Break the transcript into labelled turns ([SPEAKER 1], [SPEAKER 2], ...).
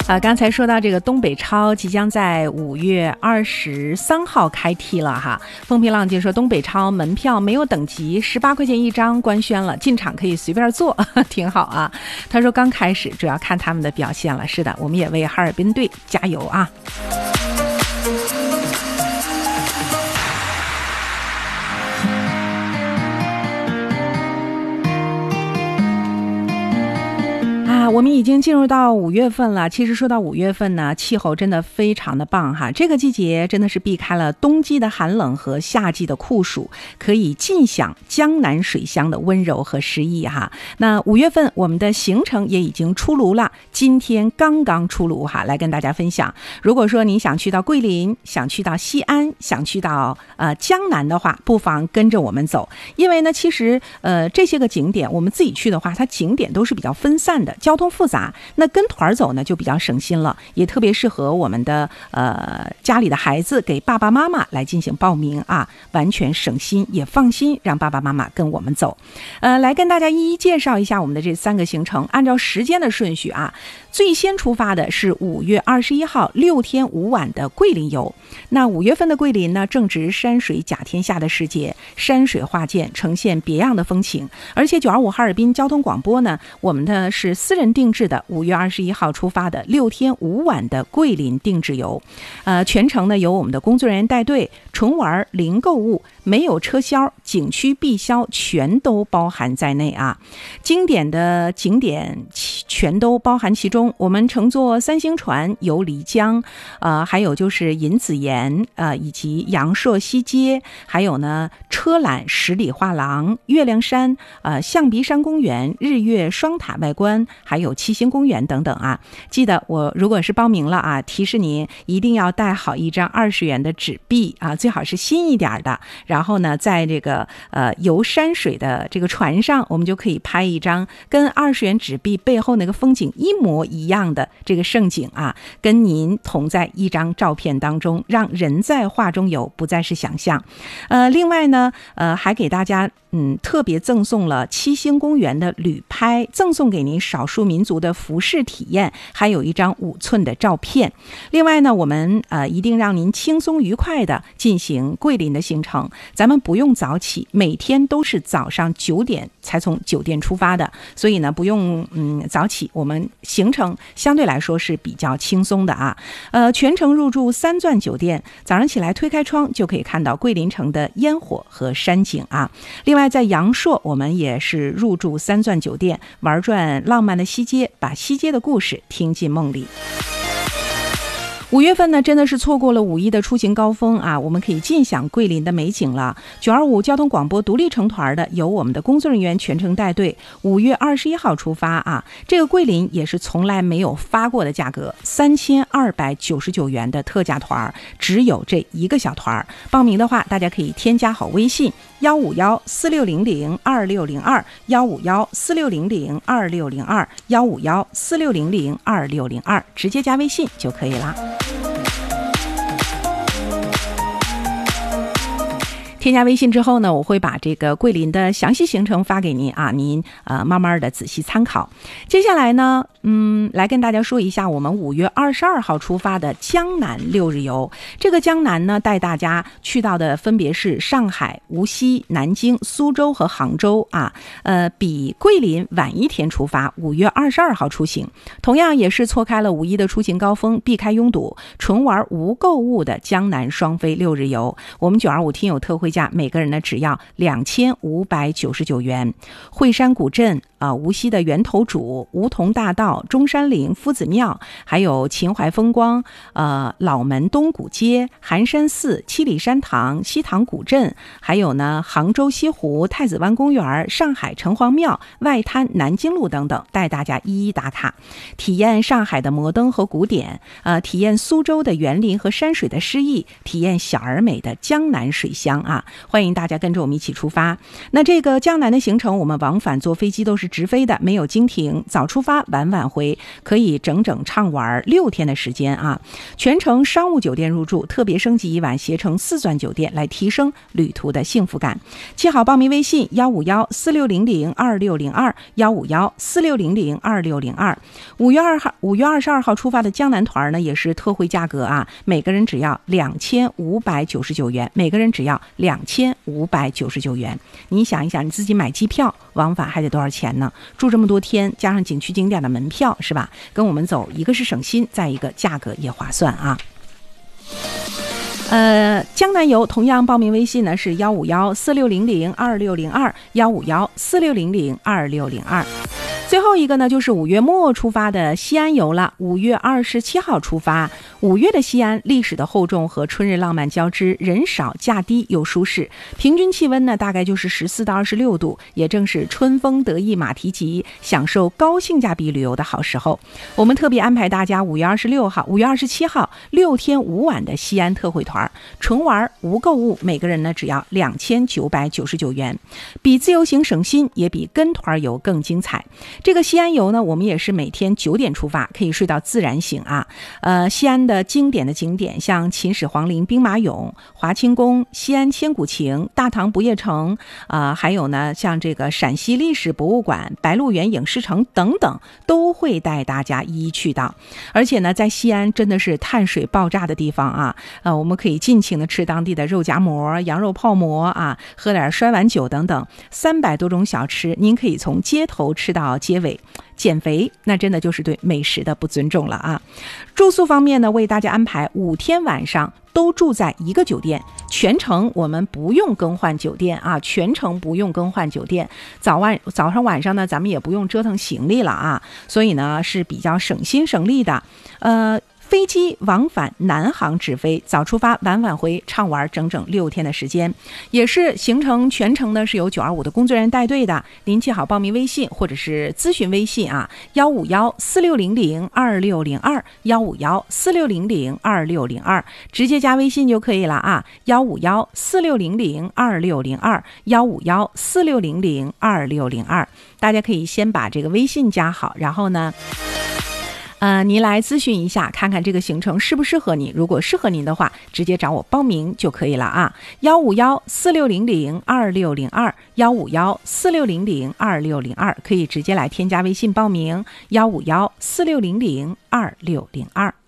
[SPEAKER 1] 刚才说到这个东北超即将在5月23号开踢了哈。风平浪静说东北超门票没有等级，18块钱一张，官宣了，进场可以随便坐，挺好啊。他说刚开始主要看他们的表现了，是的，我们也为哈尔滨队加油啊。我们已经进入到5月份了。其实说到5月份呢，气候真的非常的棒哈。这个季节真的是避开了冬季的寒冷和夏季的酷暑，可以尽享江南水乡的温柔和诗意哈。那5月份我们的行程也已经出炉了，今天刚刚出炉哈，来跟大家分享。如果说你想去到桂林，想去到西安，想去到江南的话，不妨跟着我们走。因为呢，其实这些个景点我们自己去的话，它景点都是比较分散的，交通复杂，那跟团走呢就比较省心了，也特别适合我们的家里的孩子给爸爸妈妈来进行报名啊，完全省心也放心，让爸爸妈妈跟我们走。来跟大家一一介绍一下我们的这3个行程，按照时间的顺序啊，最先出发的是5月21号6天5晚的桂林游。那5月份的桂林呢，正值山水甲天下的时节，山水画剑呈现别样的风情。而且925哈尔滨交通广播呢，我们的是私人定制的5月21号出发的6天5晚的桂林定制游。全程呢由我们的工作人员带队，纯玩零购物，没有车销，景区必销全都包含在内啊。经典的景点全都包含其中。我们乘坐3星船游漓江，还有就是银子岩，以及阳朔西街，还有呢车览十里画廊、月亮山，象鼻山公园、日月双塔外观，还有七星公园等等啊。记得我如果是报名了啊，提示您一定要带好一张20元的纸币啊，最好是新一点的。然后呢，在这个游山水的这个船上，我们就可以拍一张跟20元纸币背后那个风景一模一样的这个盛景啊，跟您同在一张照片当中，让人在画中游，不再是想象。另外呢，还给大家特别赠送了七星公园的旅拍，赠送给您少数民族的服饰体验，还有一张5寸的照片。另外呢，我们一定让您轻松愉快的进行桂林的行程。咱们不用早起，每天都是早上9点才从酒店出发的，所以呢不用早起，我们行程相对来说是比较轻松的啊。全程入住3钻酒店，早上起来推开窗就可以看到桂林城的烟火和山景啊。另外在阳朔，我们也是入住3钻酒店，玩转浪漫的西街，把西街的故事听进梦里。5月份呢，真的是错过了5一的出行高峰啊！我们可以尽享桂林的美景了。925交通广播独立成团的，由我们的工作人员全程带队。5月21号出发啊！这个桂林也是从来没有发过的价格，3299元的特价团，只有这一个小团。报名的话，大家可以添加好微信15146002602，15146002602，15146002602，直接加微信就可以了。添加微信之后呢，我会把这个桂林的详细行程发给您啊，您慢慢的仔细参考。接下来呢，来跟大家说一下我们5月22号出发的江南6日游。这个江南呢，带大家去到的分别是上海、无锡、南京、苏州和杭州啊。比桂林晚1天出发，5月22号出行。同样也是错开了5一的出行高峰，避开拥堵，纯玩无购物的江南双飞6日游。我们925听友特惠价每个人呢只要2599元。惠山古镇无锡的源头渚、梧桐大道、中山陵、夫子庙，还有秦淮风光、老门东古街、寒山寺、七里山堂、西塘古镇，还有呢杭州西湖、太子湾公园、上海城隍庙、外滩南京路等等，带大家一一打卡，体验上海的摩登和古典，体验苏州的园林和山水的诗意，体验小而美的江南水乡啊。 啊，欢迎大家跟着我们一起出发。那这个江南的行程，我们往返坐飞机都是直飞的，没有经停，早出发晚返回，可以整整畅玩6天的时间啊。全程商务酒店入住，特别升级一晚携程4钻酒店，来提升旅途的幸福感。记好报名微信15146002602，15146002602。5月22号出发的江南团呢，也是特惠价格啊，每个人只要2599元，每个人只要2599元。你想一想，你自己买机票往返还得多少钱呢？住这么多天，加上景区景点的门票，是吧？跟我们走，一个是省心，再一个价格也划算啊。江南游同样报名微信呢是15146002602，15146002602。最后一个呢就是5月末出发的西安游了，5月27号出发。5月的西安，历史的厚重和春日浪漫交织，人少价低又舒适，平均气温呢大概就是14到26度，也正是春风得意马蹄疾，享受高性价比旅游的好时候。我们特别安排大家5月27号6天5晚的西安特惠团，纯玩无购物，每个人呢只要2999元，比自由行省心，也比跟团游更精彩。这个西安游呢，我们也是每天9点出发，可以睡到自然醒啊。西安的经典的景点，像秦始皇陵兵马俑、华清宫、西安千古情、大唐不夜城，还有呢像这个陕西历史博物馆、白鹿原影视城等等，都会带大家一一去到。而且呢，在西安真的是碳水爆炸的地方啊，我们可以尽情的吃当地的肉夹馍、羊肉泡馍啊，喝点摔碗酒等等，300多种小吃，您可以从街头吃到结尾。减肥那真的就是对美食的不尊重了啊！住宿方面呢，为大家安排5天晚上都住在一个酒店，全程我们不用更换酒店啊，全程不用更换酒店。早上晚上呢，咱们也不用折腾行李了啊，所以呢是比较省心省力的。飞机往返南航直飞，早出发晚返回，畅玩整整6天的时间，也是行程全程呢是由925的工作人员带队的。您记好报名微信或者是咨询微信啊，15146002602，15146002602，直接加微信就可以了啊，15146002602，15146002602。大家可以先把这个微信加好，然后呢您来咨询一下，看看这个行程适不适合你。如果适合您的话，直接找我报名就可以了啊。15146002602，15146002602，可以直接来添加微信报名。15146002602。